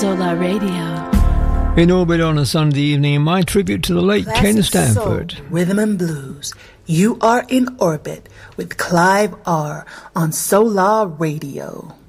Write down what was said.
Solar Radio. In orbit on a Sunday evening, my tribute to the late Ken Stanford. Soul, rhythm and blues. You are in orbit with Clive R on Solar Radio.